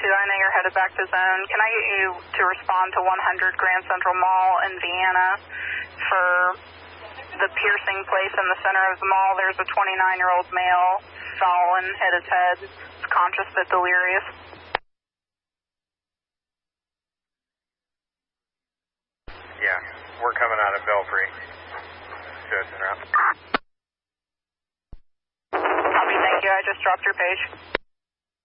I know you're headed back to zone. Can I get you to respond to 100 Grand Central Mall in Vienna for the piercing place in the center of the mall? There's a 29-year-old male, fallen, hit his head, is conscious but delirious. Yeah, we're coming out of Belfry. Judson route. Copy, thank you. I just dropped your page.